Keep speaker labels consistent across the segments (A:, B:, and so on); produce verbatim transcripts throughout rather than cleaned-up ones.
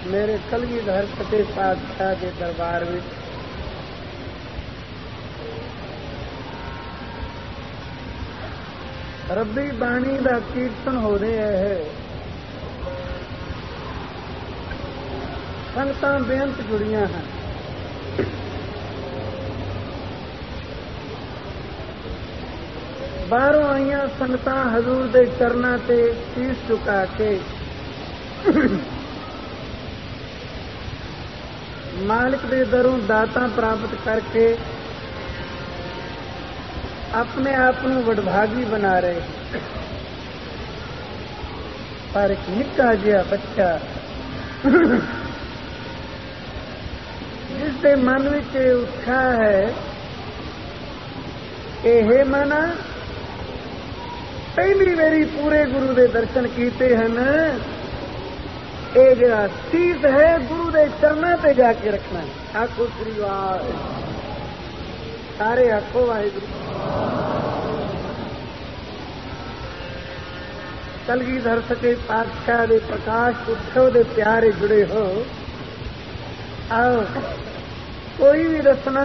A: میرے کلگیدھر سچے پاتشاہ کے دربار میں ربی بانی دا کیرتن ہو رہا ہے. سنگتاں بےانت جڑیاں ہیں. باہروں آئیاں سنگتاں حضور دے چرناں تے شیش چکا کے مالک دے دروں داتاں پراپت کر کے اپنے آپ وڈبھاگی بنا رہے. پر ایک نکا جہا بچہ جس کے من میں اٹھا ہے کہ ہے منا پہلی میری پورے گرو دے درشن کیتے ہیں. یہ جڑا سیس ہے گرو دے چرنا تے جا کے رکھنا ہے. آخو سری واہ سارے آخو واحگرو. کلگیدھر سچے پاتشاہ دے پرکاش اتسو دے پیارے جڑے ہو. آؤ کوئی بھی رسنا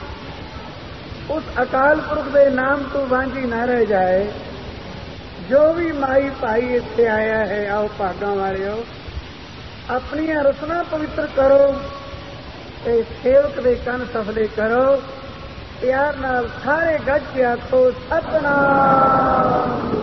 A: اس اکال پرخ دے نام تو وانجی نہ رہ جائے. جو بھی مائی پائی اتنے آیا ہے آؤ پاگاں والے ہو اپنی رسنا پوتر کرو تے سیوک دے کن سفلے کرو. پیار نال سارے گج کے آخو ستنام.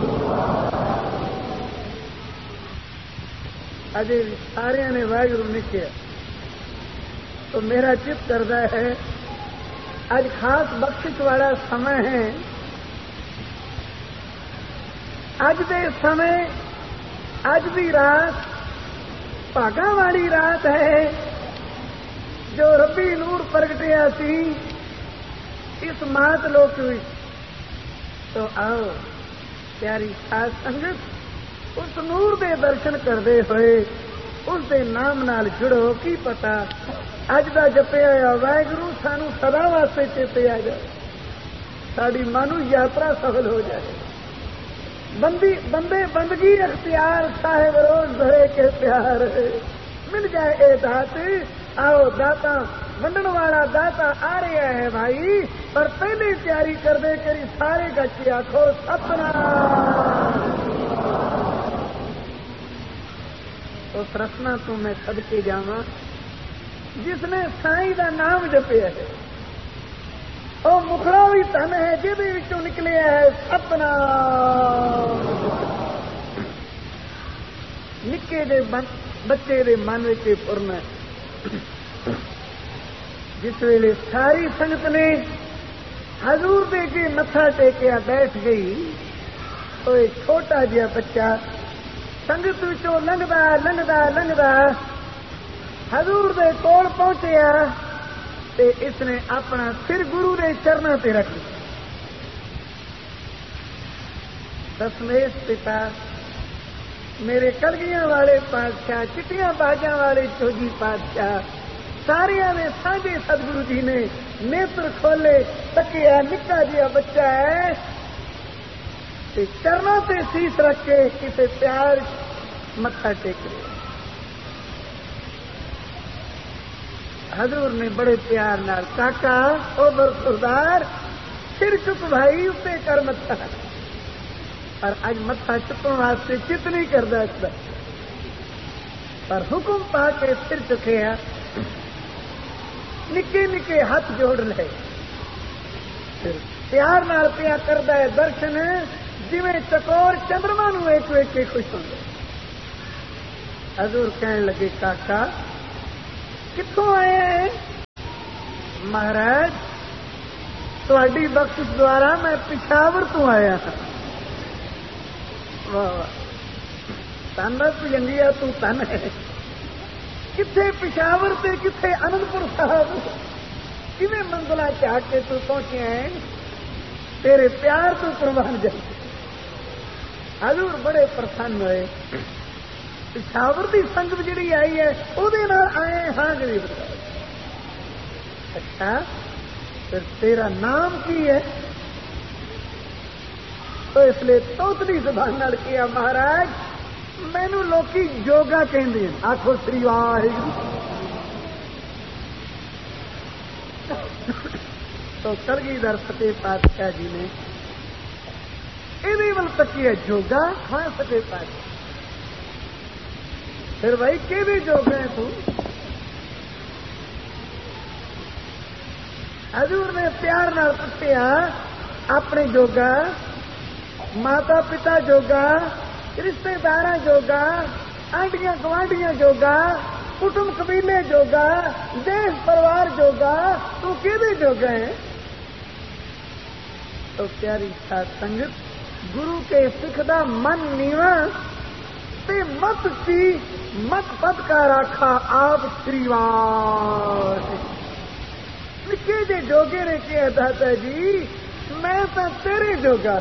A: اجے سارے نے واحگرو لکھیا تو میرا چت کرتا ہے اج خاص بخشش والا سمے ہے. اج دے سمے اج دی رات بھاگاں والی رات ہے جو ربی نور پرگٹیا سی اس مات لوک میں. تو آؤ پیاری ساز سنگت اس نور دے درشن کرتے ہوئے اس دے نام نال جڑو. کی پتا اج دا جپیا ہوا واحگرو سانو سدا واسطے چیتے آ جائے. ساری مانو یاترا سفل ہو جائے. بندی بندے بندگی اختیار صاحب روز بھرے کے پیار مل جائے اے دات. آؤ داتا ونڈن والا داتا آ رہا ہے بھائی. پر پہلے تیاری کر دے کری سارے گچے آخو ستنام. اس رسنا تو میں صدقے جاواں جس نے سائیں دا نام جپیا ہے. وہ مکھڑا بھی تن ہے جہد نکلے ہے ستنام. نکے دے بچے دے من میں پورنا جس ویلے ساری سنگت نے حضور دے کے متھا ٹیکیا بیٹھ گئی تو ایک چھوٹا جہا بچہ سنگت وچوں لنگدا لنگدا لنگدا حضور دے کول پہنچیا تے اس نے اپنا سر گرو دے چرنا تے رکھ لیا. دسمیش پتا میرے کلگیاں والے پادشاہ چٹیاں باجاں والے چوجی پادشاہ سارے نے سانجے سدگرو جی نے نیتر کھولے تکیا نکا جہا بچہ ہے تے چرنا تے سیس رکھ کے کسے پیار متھا ٹیک رہے. حضور نے بڑے پیار نال کاکا او برخوردار سر چک بھائی اتنے کر متھا. پر اج متھا چکن واسطے چت نہیں کرتا اس کا. پر حکم پا کے سر چکیا نکے نکے ہاتھ جوڑ لے. پیار نال پیا کرتا ہے درشن جویں چکور چندرما نو ایک ویک کے خوش ہوں. حضور کہنے لگے کاکا کتوں آئے ہیں؟ مہاراج تہاڈی بخشش دوارا میں پشاور تو آیا ہاں. واہ واہ تن جنگیا تو تن ہے. کتنے پشاور سے کتنے آنندپور صاحب کھے منزل چاہ کے تو پہنچے ہیں تیرے پیار تو قربان جائے. حضور بڑے پرسن ہوئے. پشاور کی سنگت جڑی آئی ہے وہ آئے ہاں گریب. اچھا پھر تیرا نام کی ہے؟ تو اس لیے توتلی زبان نال کیا مہاراج مینو لوکی یوگا کہندے ہیں. آخو سری واحگuru. تو کلگیدھر فتح پاتشاہ جی نے یہ ول تکی ہے یوگا ہاں فتح پاتشاہ. پھر بھائی کہ یوگا ہے تو حضور نے پیار نال پوچھیا اپنے جوگا ماتا پتا جوگا رشتے دار جوگا آنڈیاں گوانڈیاں جوگا کٹم قبیلے جوگا دیش پروار جوگا تو کہ جوگا ہے. تو پیاری ساتھ سنگت گرو کے سکھ دا من نیوا تے مت سی مت پت کا راکھا آپ سریواس نکے جے جوگے نے کیا دادا جی میں تو تیرے جوگا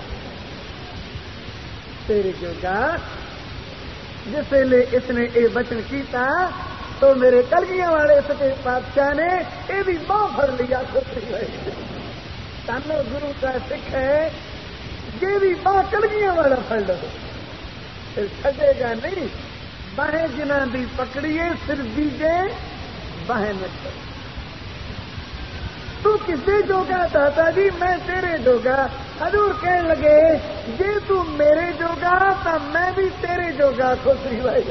A: تیرے جوگا. جس ویلے اس نے یہ بچن کیتا تو میرے کلگیاں والے سچے پاتشاہ نے یہ بھی باہ پھڑ لیا. تن گرو کا سکھ ہے یہ بھی باہ کلگیاں والا پھڑ لو پھر چھڈے گا نہیں. باہیں جنہ دی پکڑیے سر دیجے باہیں نہ تو کسے جوگا دادا جی میں تیرے جوگا. حضور کہنے لگے جی تو میرے جوگا تو میں بھی تیرے جوگا. خوشی بھائی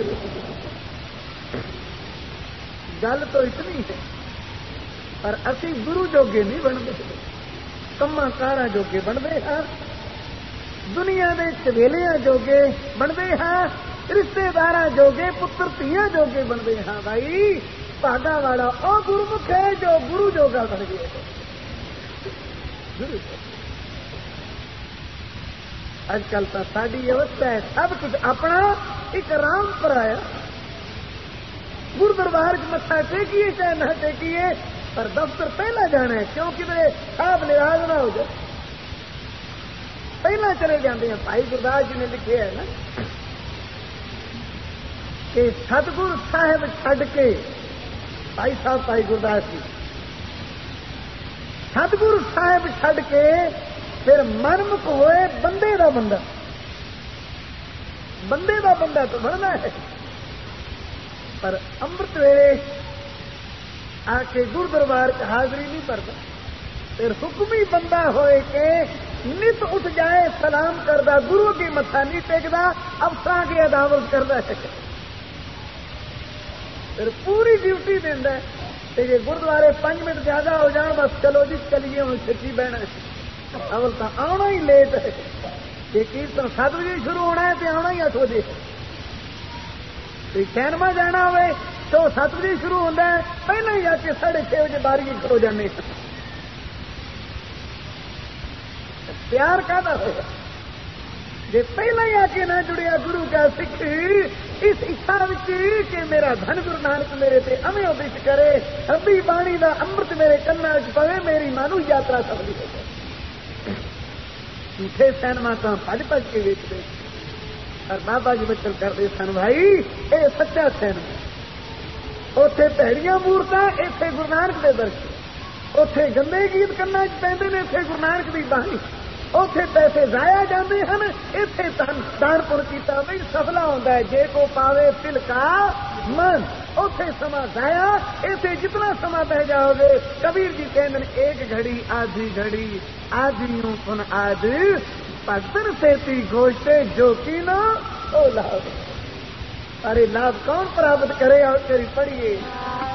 A: گل تو اتنی ہے پر اسی گرو جوگے نہیں بنتے کما کارا جوگے بنتے ہاں دنیا کے چویلیاں جوگے بنتے ہاں رشتے دار جوگے پتر تیاں جوگے بنتے ہاں. بھائی پاگا والا وہ گرمکھ ہے جو گرو جوگا بن گیا. اج کل تو ساری اوستھا ہے سب کچھ اپنا ایک رام پرایا. گر دربار متھا ٹیکیے چاہے نہ ٹیکیے پر دفتر پہلا جانا ہے کیونکہ میرے صاحب ناراض نہ ہو جائے. پہلا چلے جاتے ہیں. بھائی گرداس جی نے لکھے ہے نا کہ ستگور صاحب چھڈ کے بھائی صاحب بھائی گرداس جی ستگور صاحب چھڈ کے پھر منمک ہوئے بندے دا بندہ. بندے دا بندہ تو بننا ہے پر امرت ویلے آ کے گر دربار حاضری نہیں کرتا. پھر حکمی بندہ ہوئے کہ نت اٹھ جائے سلام کردا گرو کی متھا نہیں ٹیکدا افسراں کی عداوت کردا ہے. پھر پوری ڈیوٹی دینا ہے جی گردوارے پانچ منٹ زیادہ ہو جان بس چلو جی چلیے ہوں چھٹی بہنا اول تو آنا ہی لیٹ ہے. یہ کیرتن سات بجے شروع ہونا ہے تو آنا ہی اٹھ بجے. سینما جانا ہوئے تو سات بجے شروع ہوتا ہے پہلے ہی آ کے ساڑھے چھ بجے باری کھڑو جانے. پیار کا ہوگا جی پہلے ہی آ کے نہ جڑیا گرو کا سکھ اس اچھا کہ میرا دھن گرو نانک میرے تے امے ادش کرے ربی بانی دا امرت میرے کنا پوے میری مانو یاترا سفلی ہو جائے. جھوٹے سینما تو پج پج کے ویچتے اور بابا جی بچل کرتے سن. بھائی یہ سچا سینما اتے پیڑیاں مورتاں اتنے گرو نانک کے درشن اتے گندے گیت کرنا پہ اتنے گرو نانک کی بانی اتے پیسے ضائع جاتے ہیں اتنے دان پور کیا بھائی سفلا ہوتا ہے جے کو پاوے تل کا من اتے سما ضائع اتنے جتنا سما بہ جاؤ گے. کبیر جی کہتے ہیں ایک گھڑی آدھی گھڑی آدھیوں کن آد پتر سیتی گوشتے جو کی نہ او لابھ. ارے لابھ کون پراپت کرے اور تیری پڑھیے